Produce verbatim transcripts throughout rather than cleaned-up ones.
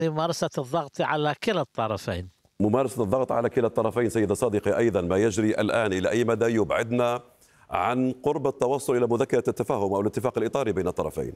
ممارسة الضغط على كلا الطرفين. ممارسة الضغط على كلا الطرفين سيدة صادقي. أيضا ما يجري الآن إلى أي مدى يبعدنا عن قرب التوصل إلى مذكرة التفاهم أو الاتفاق الإطاري بين الطرفين؟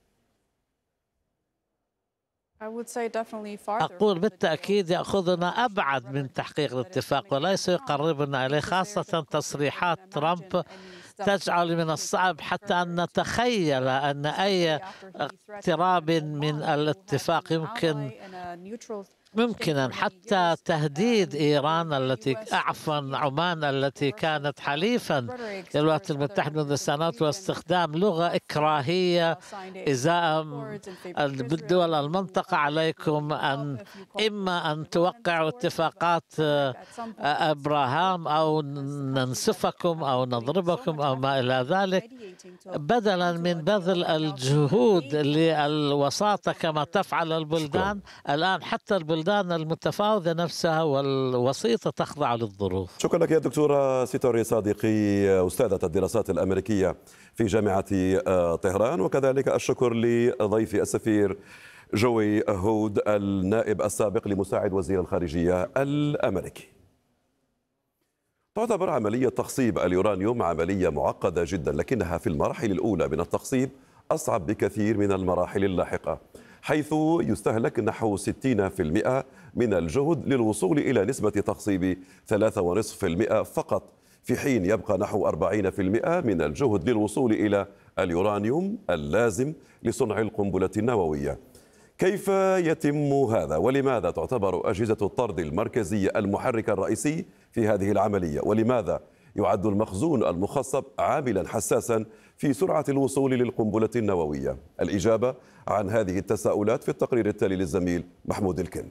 أقول بالتأكيد يأخذنا أبعد من تحقيق الاتفاق وليس يقربنا إليه، خاصة تصريحات ترامب تجعل من الصعب حتى أن نتخيل أن أي اقتراب من الاتفاق يمكن ممكنا، حتى تهديد إيران التي عفوا عمان التي كانت حليفا للولايات المتحدة منذ سنوات، واستخدام لغة إكراهية إزاء دول المنطقة. عليكم أن إما أن توقعوا اتفاقات أبراهام أو ننسفكم أو نضربكم أو ما إلى ذلك، بدلا من بذل الجهود للوساطة كما تفعل البلدان. الآن حتى البلدان المتفاوضة نفسها والوسيطة تخضع للظروف. شكرا لك يا دكتورة سيتوري صادقي، أستاذة الدراسات الأمريكية في جامعة طهران، وكذلك الشكر لضيفي السفير جوي هود النائب السابق لمساعد وزير الخارجية الأمريكي. تعتبر عملية تخصيب اليورانيوم عملية معقدة جدا، لكنها في المراحل الأولى من التخصيب أصعب بكثير من المراحل اللاحقة، حيث يستهلك نحو ستين بالمئة من الجهد للوصول إلى نسبة تخصيب ثلاثة فاصلة خمسة بالمئة فقط، في حين يبقى نحو أربعين بالمئة من الجهد للوصول إلى اليورانيوم اللازم لصنع القنبلة النووية. كيف يتم هذا؟ ولماذا تعتبر أجهزة الطرد المركزية المحرك الرئيسي في هذه العملية؟ ولماذا يعد المخزون المخصب عاملا حساسا في سرعة الوصول للقنبلة النووية؟ الإجابة عن هذه التساؤلات في التقرير التالي للزميل محمود الكن.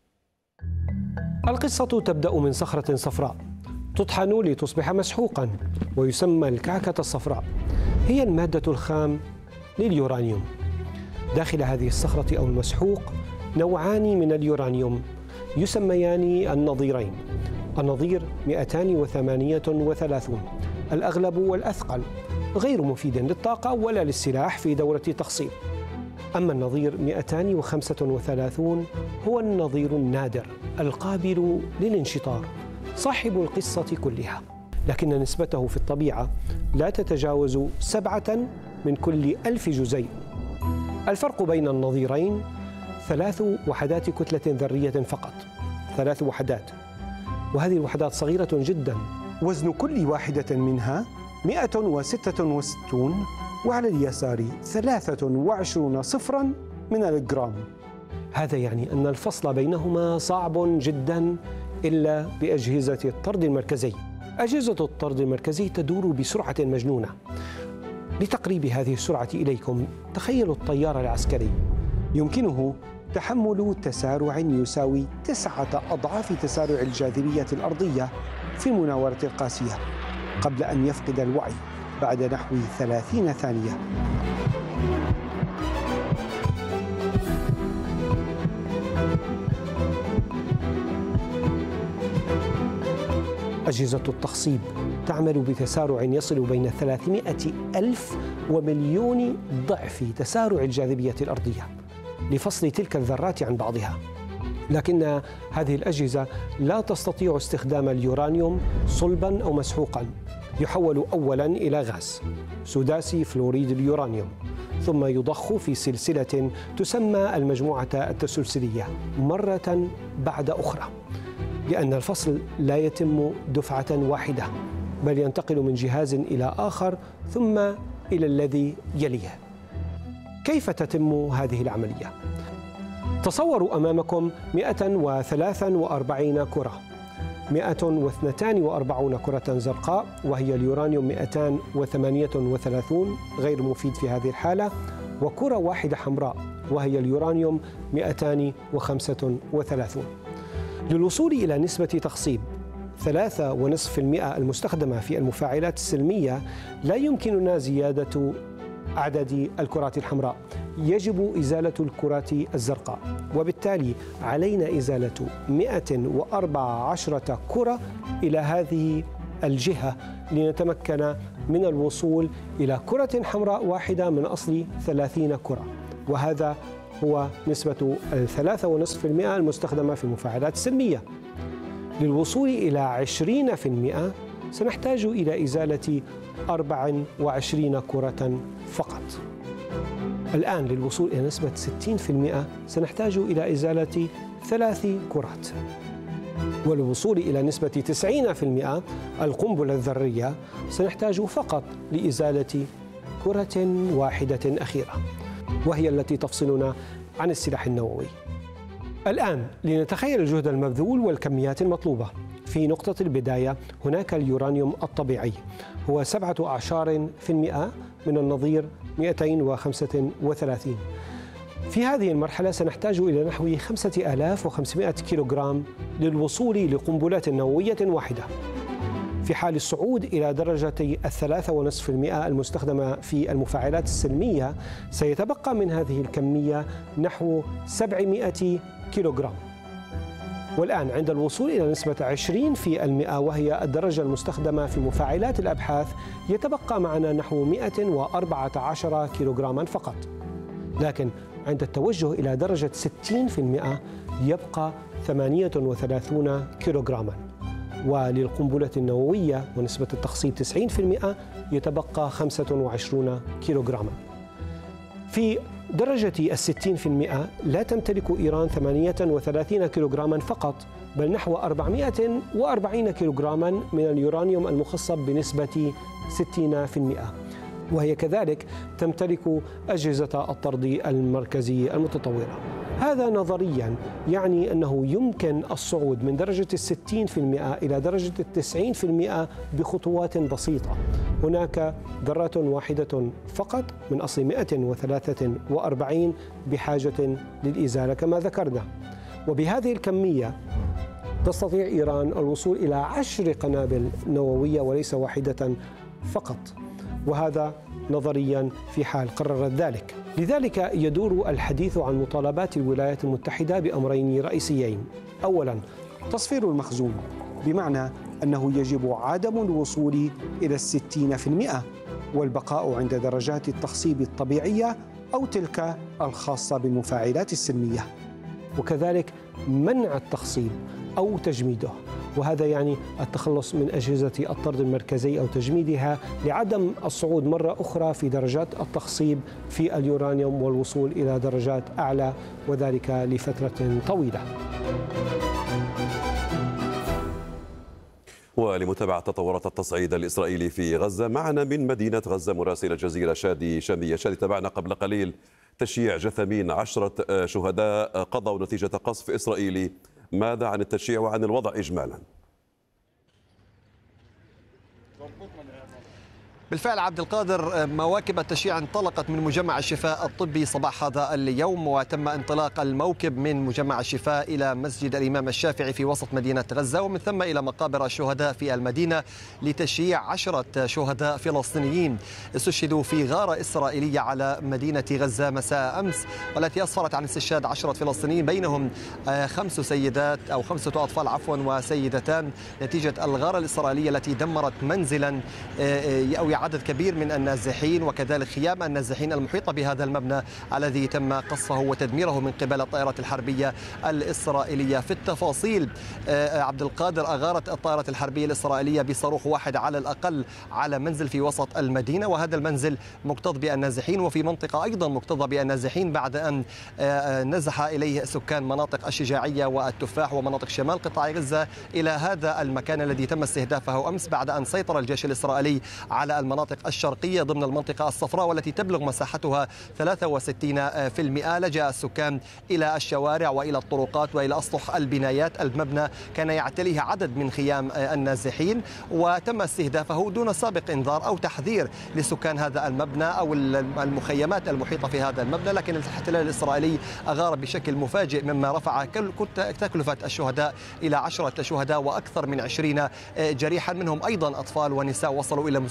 القصة تبدأ من صخرة صفراء تطحن لتصبح مسحوقا، ويسمى الكعكة الصفراء. هي المادة الخام لليورانيوم. داخل هذه الصخرة أو المسحوق نوعان من اليورانيوم يسميان النظيرين. النظير مئتين وثمانية وثلاثين الأغلب والأثقل، غير مفيد للطاقة ولا للسلاح في دورة تخصيب. أما النظير مئتين وخمسة وثلاثين هو النظير النادر القابل للانشطار، صاحب القصة كلها، لكن نسبته في الطبيعة لا تتجاوز سبعة من كل ألف جزيء. الفرق بين النظيرين ثلاث وحدات كتلة ذرية فقط، ثلاث وحدات، وهذه الوحدات صغيرة جدا. وزن كل واحدة منها مئة وستة وستون، وعلى اليسار ثلاثة وعشرون صفرا من الجرام. هذا يعني أن الفصل بينهما صعب جدا إلا بأجهزة الطرد المركزي. أجهزة الطرد المركزي تدور بسرعة مجنونة. لتقريب هذه السرعة إليكم، تخيلوا الطيار العسكري يمكنه تحمل تسارع يساوي تسعة أضعاف تسارع الجاذبية الأرضية في المناورة القاسية قبل أن يفقد الوعي بعد نحو ثلاثين ثانية. أجهزة التخصيب تعمل بتسارع يصل بين ثلاثمئة ألف ومليون ضعف تسارع الجاذبية الأرضية لفصل تلك الذرات عن بعضها. لكن هذه الأجهزة لا تستطيع استخدام اليورانيوم صلبا أو مسحوقا. يحول أولا إلى غاز سداسي فلوريد اليورانيوم، ثم يضخ في سلسلة تسمى المجموعة التسلسلية مرة بعد أخرى، لأن الفصل لا يتم دفعة واحدة، بل ينتقل من جهاز إلى آخر ثم إلى الذي يليه. كيف تتم هذه العملية؟ تصوروا أمامكم مئة وثلاثة وأربعين كرة، مئة واثنتان وأربعون كرة زرقاء وهي اليورانيوم مئتين وثمانية وثلاثين غير مفيد في هذه الحالة، وكرة واحدة حمراء وهي اليورانيوم مئتين وخمسة وثلاثين. للوصول إلى نسبة تخصيب ثلاثة ونصف المئة المستخدمة في المفاعلات السلمية لا يمكننا زيادة عدد الكرات الحمراء، يجب إزالة الكرات الزرقاء، وبالتالي علينا إزالة مئة وأربع عشرة كرة إلى هذه الجهة لنتمكن من الوصول إلى كرة حمراء واحدة من أصل ثلاثين كرة، وهذا هو نسبة الثلاثة ونصف بالمئة المستخدمة في المفاعلات السلمية. للوصول إلى عشرين بالمئة سنحتاج إلى إزالة أربع وعشرين كرة فقط. الآن للوصول إلى نسبة ستين بالمئة سنحتاج إلى إزالة ثلاث كرات. وللوصول إلى نسبة تسعين بالمئة القنبلة الذرية سنحتاج فقط لإزالة كرة واحدة أخيرة، وهي التي تفصلنا عن السلاح النووي. الآن لنتخيل الجهد المبذول والكميات المطلوبة. في نقطة البداية هناك اليورانيوم الطبيعي، هو سبعة أعشار في المئة من النظير مئتين وخمسة وثلاثين. في هذه المرحلة سنحتاج إلى نحو خمسة آلاف وخمسمئة كيلوغرام للوصول لقنبلة نووية واحدة. في حال الصعود إلى درجة الثلاثة ونصف المئة المستخدمة في المفاعلات السلمية سيتبقى من هذه الكمية نحو سبعمئة كيلوغرام. والآن عند الوصول إلى نسبة عشرين بالمئة وهي الدرجة المستخدمة في مفاعلات الأبحاث يتبقى معنا نحو مئة وأربعة عشر كيلوغراما فقط. لكن عند التوجه إلى درجة ستين بالمئة يبقى ثمانية وثلاثين كيلوغراما. وللقنبلة النووية ونسبة التخصيب تسعين بالمئة يتبقى خمسة وعشرين كيلوغراما. في درجة الستين بالمئة لا تمتلك إيران ثمانية وثلاثين كيلوغراما فقط، بل نحو أربعمئة وأربعين كيلوغراما من اليورانيوم المخصب بنسبة ستين بالمئة، وهي كذلك تمتلك أجهزة الطرد المركزي المتطورة. هذا نظرياً يعني أنه يمكن الصعود من درجة الستين بالمئة إلى درجة التسعين بالمئة بخطوات بسيطة. هناك ذرة واحدة فقط من أصل مئة وثلاثة وأربعين بحاجة للإزالة كما ذكرنا، وبهذه الكمية تستطيع إيران الوصول إلى عشر قنابل نووية وليس واحدة فقط، وهذا نظريا في حال قررت ذلك. لذلك يدور الحديث عن مطالبات الولايات المتحدة بأمرين رئيسيين. أولا تصفير المخزون، بمعنى أنه يجب عدم الوصول إلى الستين بالمئة والبقاء عند درجات التخصيب الطبيعية أو تلك الخاصة بالمفاعلات السلمية، وكذلك منع التخصيب أو تجميده، وهذا يعني التخلص من أجهزة الطرد المركزي أو تجميدها لعدم الصعود مرة أخرى في درجات التخصيب في اليورانيوم والوصول إلى درجات أعلى، وذلك لفترة طويلة. ولمتابعة تطورات التصعيد الإسرائيلي في غزة معنا من مدينة غزة مراسل الجزيرة شادي شامية. شادي، تابعنا قبل قليل تشييع جثامين عشرة شهداء قضوا نتيجة قصف إسرائيلي. ماذا عن التشييع وعن الوضع إجمالا؟ بالفعل عبد القادر، مواكب التشييع انطلقت من مجمع الشفاء الطبي صباح هذا اليوم، وتم انطلاق الموكب من مجمع الشفاء إلى مسجد الإمام الشافعي في وسط مدينة غزة، ومن ثم إلى مقابر الشهداء في المدينة لتشييع عشرة شهداء فلسطينيين استشهدوا في غارة إسرائيلية على مدينة غزة مساء أمس، والتي أسفرت عن استشهاد عشرة فلسطينيين بينهم خمس سيدات أو خمسة أطفال عفوا وسيدتان نتيجة الغارة الإسرائيلية التي دمرت منزلا أو عدد كبير من النازحين وكذلك خيام النازحين المحيطة بهذا المبنى الذي تم قصفه وتدميره من قبل الطائرات الحربية الإسرائيلية. في التفاصيل عبد القادر، أغارت الطائرات الحربية الإسرائيلية بصاروخ واحد على الأقل على منزل في وسط المدينة، وهذا المنزل مكتظ بالنازحين، وفي منطقة أيضا مكتظة بالنازحين بعد أن نزح إليه سكان مناطق الشجاعية والتفاح ومناطق شمال قطاع غزة إلى هذا المكان الذي تم استهدافه أمس بعد أن سيطر الجيش الإسرائيلي على المناطق الشرقية ضمن المنطقة الصفراء والتي تبلغ مساحتها ثلاثة وستين بالمئة. لجأ السكان إلى الشوارع وإلى الطرقات وإلى أسطح البنايات. المبنى كان يعتليه عدد من خيام النازحين وتم استهدافه دون سابق إنذار أو تحذير لسكان هذا المبنى أو المخيمات المحيطة في هذا المبنى، لكن الاحتلال الإسرائيلي أغار بشكل مفاجئ مما رفع تكلفة الشهداء إلى عشرة شهداء وأكثر من عشرين جريحا، منهم أيضا أطفال ونساء وصلوا إلى مستشفيات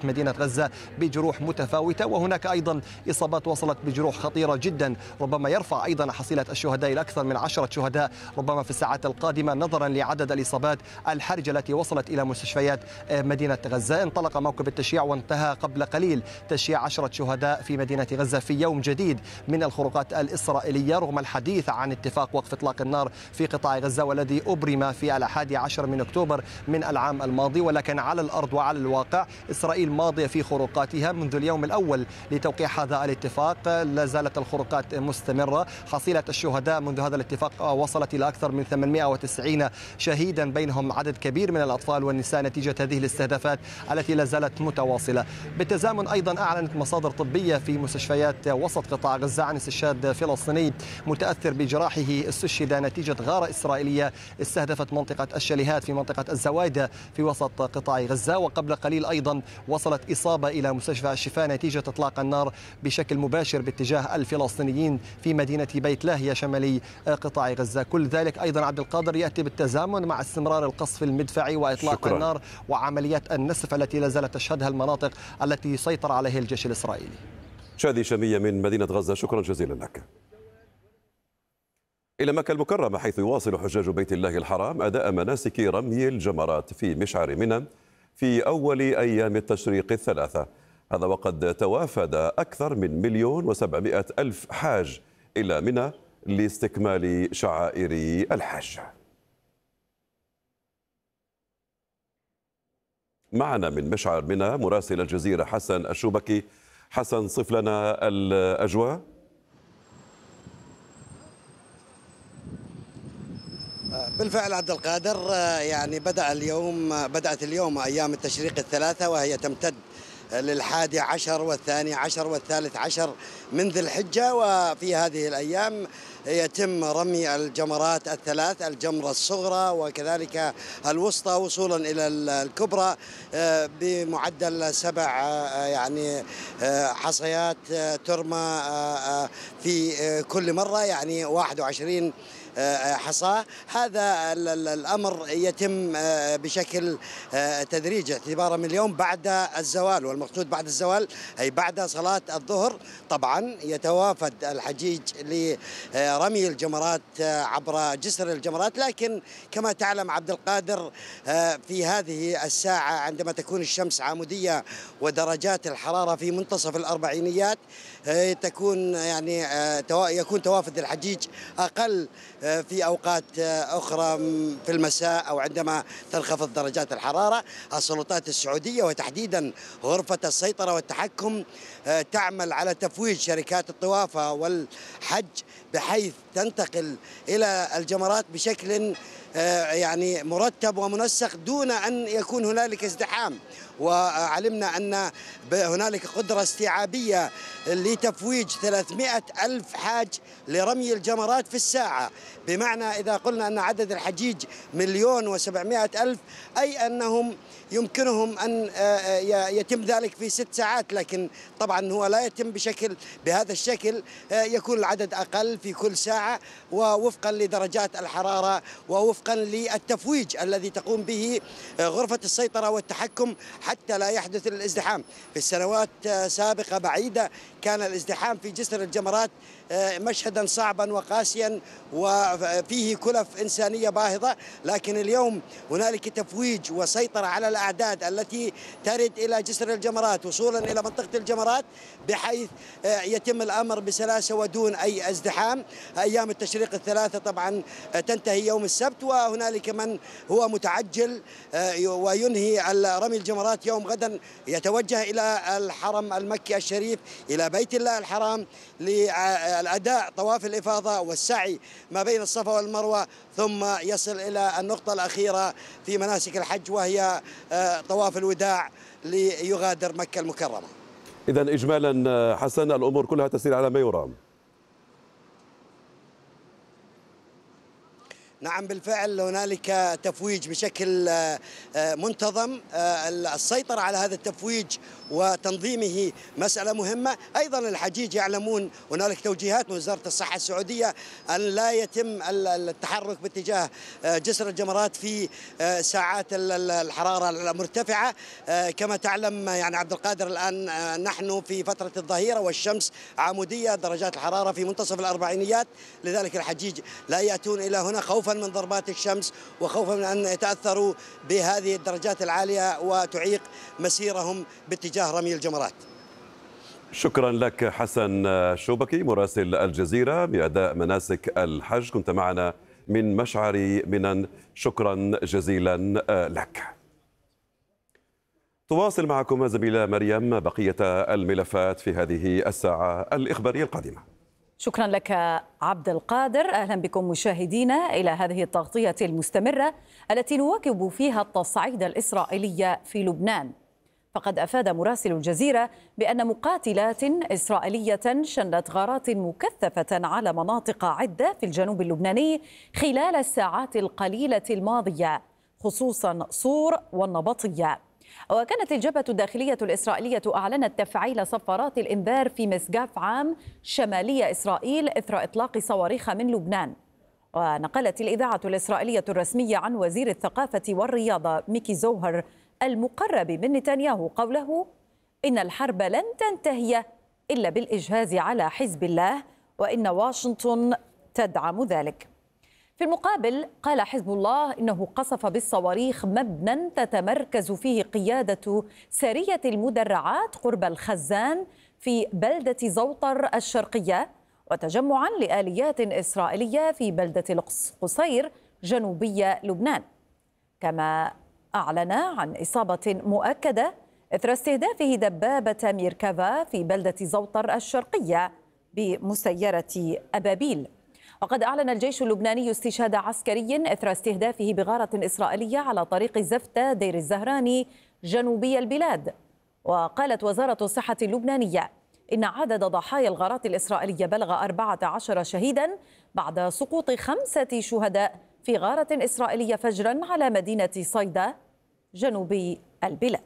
وصلت مدينة غزة بجروح متفاوتة، وهناك أيضا إصابات وصلت بجروح خطيرة جدا، ربما يرفع أيضا حصيلة الشهداء إلى أكثر من عشرة شهداء ربما في الساعات القادمة نظرا لعدد الإصابات الحرجة التي وصلت إلى مستشفيات مدينة غزة. انطلق موكب التشييع وانتهى قبل قليل تشييع عشرة شهداء في مدينة غزة في يوم جديد من الخروقات الإسرائيلية، رغم الحديث عن اتفاق وقف إطلاق النار في قطاع غزة والذي أبرم في الحادي عشر من أكتوبر من العام الماضي. ولكن على الأرض وعلى الواقع إسرائيل ماضية في خروقاتها منذ اليوم الأول لتوقيع هذا الاتفاق. لا زالت الخروقات مستمرة. حصيلة الشهداء منذ هذا الاتفاق وصلت إلى أكثر من ثمانمائة وتسعين شهيدا، بينهم عدد كبير من الأطفال والنساء نتيجة هذه الاستهدافات التي لا زالت متواصلة. بالتزامن أيضا أعلنت مصادر طبية في مستشفيات وسط قطاع غزة عن استشهاد فلسطيني متأثر بجراحه استشهد نتيجة غارة إسرائيلية استهدفت منطقة الشاليهات في منطقة الزوايدة في وسط قطاع غزة. وقبل قليل أيضا وصلت إصابة إلى مستشفى الشفاء نتيجة إطلاق النار بشكل مباشر باتجاه الفلسطينيين في مدينة بيت لاهيا شمالي قطاع غزة. كل ذلك أيضا عبد القادر يأتي بالتزامن مع استمرار القصف المدفعي وإطلاق شكرا. النار وعمليات النسف التي لا زالت تشهدها المناطق التي سيطر عليها الجيش الإسرائيلي. شادي شامية من مدينة غزة، شكرا جزيلا لك. إلى مكة المكرمة، حيث يواصل حجاج بيت الله الحرام أداء مناسك رمي الجمرات في مشعر منى في أول أيام التشريق الثلاثة، هذا وقد توافد أكثر من مليون وسبعمائة ألف حاج إلى منى لاستكمال شعائر الحج. معنا من مشعر منى مراسل الجزيرة حسن الشوبكي. حسن، صف لنا الأجواء. بالفعل عبد القادر، يعني بدأ اليوم بدأت اليوم أيام التشريق الثلاثة، وهي تمتد للحادي عشر والثاني عشر والثالث عشر من ذي الحجة. وفي هذه الأيام يتم رمي الجمرات الثلاث، الجمرة الصغرى وكذلك الوسطى وصولا إلى الكبرى بمعدل سبع يعني حصيات ترمى في كل مرة، يعني واحد وعشرين حصاة. هذا الأمر يتم بشكل تدريجي اعتبارا من اليوم بعد الزوال، والمقصود بعد الزوال أي بعد صلاة الظهر. طبعا يتوافد الحجيج لرمي الجمرات عبر جسر الجمرات، لكن كما تعلم عبد القادر في هذه الساعة عندما تكون الشمس عمودية ودرجات الحرارة في منتصف الأربعينيات تكون يعني يكون توافد الحجيج أقل في أوقات أخرى في المساء أو عندما تنخفض درجات الحرارة. السلطات السعودية وتحديدا غرفة السيطرة والتحكم تعمل على تفويج شركات الطوافة والحج بحيث تنتقل إلى الجمرات بشكل يعني مرتب ومنسق دون أن يكون هنالك ازدحام. وعلمنا أن هنالك قدرة استيعابية لتفويج ثلاثمائة ألف حاج لرمي الجمرات في الساعة، بمعنى إذا قلنا أن عدد الحجيج مليون وسبعمائة ألف أي أنهم يمكنهم أن يتم ذلك في ست ساعات، لكن طبعا هو لا يتم بشكل بهذا الشكل، يكون العدد أقل في كل ساعة ووفقا لدرجات الحرارة ووفقا للتفويج الذي تقوم به غرفة السيطرة والتحكم حتى لا يحدث الازدحام. في السنوات سابقة بعيدة كان الازدحام في جسر الجمرات مشهدا صعبا وقاسيا وفيه كلف إنسانية باهظة، لكن اليوم هنالك تفويج وسيطرة على الأعداد التي ترد إلى جسر الجمرات وصولا إلى منطقة الجمرات بحيث يتم الأمر بسلاسة ودون أي ازدحام. أيام التشريق الثلاثة طبعا تنتهي يوم السبت، وهنالك من هو متعجل وينهي رمي الجمرات يوم غدا يتوجه إلى الحرم المكي الشريف إلى بيت الله الحرام للأداء طواف الإفاضة والسعي ما بين الصفا والمروة، ثم يصل إلى النقطة الأخيرة في مناسك الحج وهي طواف الوداع ليغادر مكة المكرمة. إذا إجمالا حسن الأمور كلها تسير على ما يرام. نعم بالفعل هنالك تفويج بشكل منتظم. السيطرة على هذا التفويج وتنظيمه مسألة مهمة. أيضا الحجيج يعلمون هنالك توجيهات من وزارة الصحة السعودية أن لا يتم التحرك باتجاه جسر الجمرات في ساعات الحرارة المرتفعة. كما تعلم يعني عبد القادر الآن نحن في فترة الظهيرة والشمس عمودية، درجات الحرارة في منتصف الأربعينيات، لذلك الحجيج لا يأتون إلى هنا خوفا من ضربات الشمس وخوفا من أن يتأثروا بهذه الدرجات العالية وتعيق مسيرهم باتجاه رمي الجمرات. شكرا لك حسن شوبكي مراسل الجزيرة بأداء مناسك الحج، كنت معنا من مشعر منن، شكرا جزيلا لك. تواصل معكم زميلة مريم بقية الملفات في هذه الساعة الإخبارية القادمة. شكرا لك عبد القادر. أهلا بكم مشاهدينا إلى هذه التغطية المستمرة التي نواكب فيها التصعيد الإسرائيلي في لبنان. فقد أفاد مراسل الجزيرة بأن مقاتلات إسرائيلية شنت غارات مكثفة على مناطق عدة في الجنوب اللبناني خلال الساعات القليلة الماضية، خصوصا صور والنبطية. وكانت الجبهة الداخلية الإسرائيلية أعلنت تفعيل صفارات الإنذار في مسقاف عام شمالي إسرائيل إثر إطلاق صواريخ من لبنان. ونقلت الإذاعة الإسرائيلية الرسمية عن وزير الثقافة والرياضة ميكي زوهر المقرب من نتنياهو قوله إن الحرب لن تنتهي إلا بالإجهاز على حزب الله وإن واشنطن تدعم ذلك. في المقابل قال حزب الله إنه قصف بالصواريخ مبنى تتمركز فيه قيادة سرية المدرعات قرب الخزان في بلدة زوطر الشرقية، وتجمعا لآليات إسرائيلية في بلدة القصير جنوبي لبنان. كما أعلن عن إصابة مؤكدة إثر استهدافه دبابة ميركافا في بلدة زوطر الشرقية بمسيرة أبابيل. وقد أعلن الجيش اللبناني استشهاد عسكري إثر استهدافه بغارة إسرائيلية على طريق زفتة دير الزهراني جنوبي البلاد. وقالت وزارة الصحة اللبنانية إن عدد ضحايا الغارات الإسرائيلية بلغ أربعة عشر شهيدا بعد سقوط خمسة شهداء في غارة إسرائيلية فجرا على مدينة صيدا جنوب البلاد.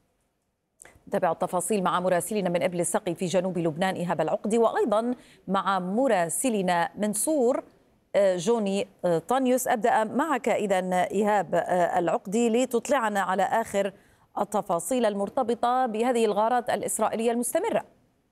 نتابع التفاصيل مع مراسلنا من إبل السقي في جنوب لبنان إيهاب العقدي، وأيضا مع مراسلنا من صور جوني طانيوس. أبدأ معك إذن إيهاب العقدي لتطلعنا على آخر التفاصيل المرتبطة بهذه الغارات الإسرائيلية المستمرة.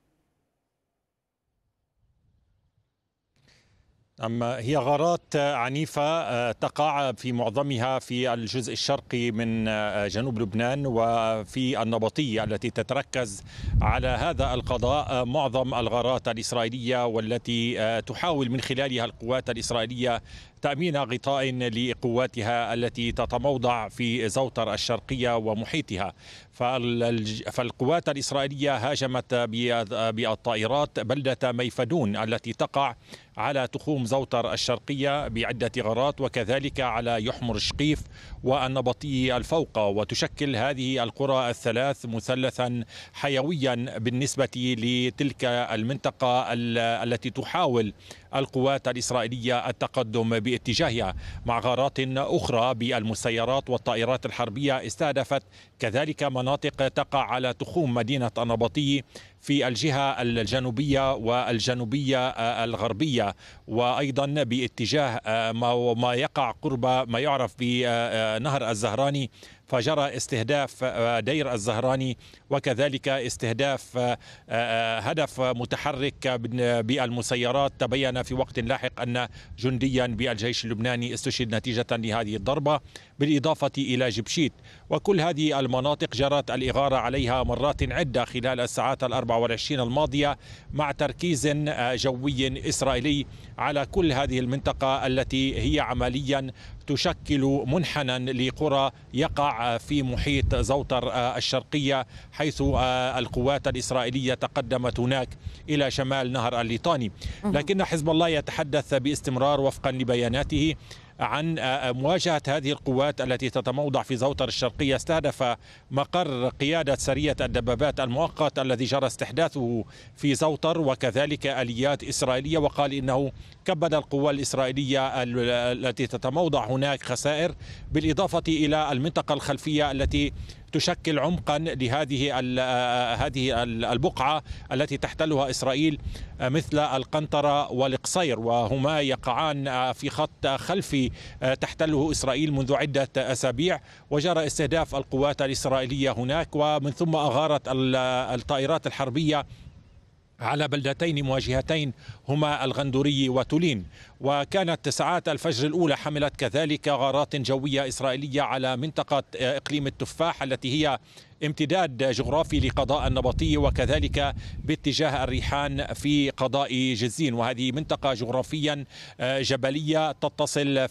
أما هي غارات عنيفة تقع في معظمها في الجزء الشرقي من جنوب لبنان وفي النبطية التي تتركز على هذا القضاء معظم الغارات الإسرائيلية، والتي تحاول من خلالها القوات الإسرائيلية تأمين غطاء لقواتها التي تتموضع في زوطر الشرقية ومحيطها. فالقوات الإسرائيلية هاجمت بالطائرات بلدة ميفدون التي تقع على تخوم زوطر الشرقية بعدة غارات، وكذلك على يحمر شقيف والنبطي الفوقة. وتشكل هذه القرى الثلاث مثلثا حيويا بالنسبة لتلك المنطقة التي تحاول القوات الإسرائيلية التقدم باتجاهها، مع غارات أخرى بالمسيرات والطائرات الحربية استهدفت كذلك مناطق تقع على تخوم مدينة النبطي في الجهة الجنوبية والجنوبية الغربية، وأيضا باتجاه ما يقع قرب ما يعرف بنهر الزهراني، فجرى استهداف دير الزهراني وكذلك استهداف هدف متحرك بالمسيرات. تبين في وقت لاحق أن جنديا بالجيش اللبناني استشهد نتيجة لهذه الضربة، بالإضافة إلى جبشيت. وكل هذه المناطق جرت الإغارة عليها مرات عدة خلال الساعات الأربع والعشرين الماضية، مع تركيز جوي إسرائيلي على كل هذه المنطقة التي هي عمليا تشكل منحنى لقرى يقع في محيط زوطر الشرقية، حيث القوات الإسرائيلية تقدمت هناك إلى شمال نهر الليطاني. لكن حزب الله يتحدث باستمرار وفقا لبياناته عن مواجهة هذه القوات التي تتموضع في زوطر الشرقية. استهدف مقر قيادة سرية الدبابات المؤقت الذي جرى استحداثه في زوطر وكذلك آليات إسرائيلية، وقال إنه كبد القوى الإسرائيلية التي تتموضع هناك خسائر، بالإضافة إلى المنطقة الخلفية التي تشكل عمقا لهذه هذه البقعة التي تحتلها إسرائيل مثل القنطرة والقصير، وهما يقعان في خط خلفي تحتله إسرائيل منذ عدة أسابيع، وجرى استهداف القوات الإسرائيلية هناك، ومن ثم أغارت الطائرات الحربية على بلدتين مواجهتين هما الغندوري وتولين. وكانت ساعات الفجر الأولى حملت كذلك غارات جوية إسرائيلية على منطقة إقليم التفاح التي هي امتداد جغرافي لقضاء النبطي، وكذلك باتجاه الريحان في قضاء جزين، وهذه منطقة جغرافيا جبلية تتصل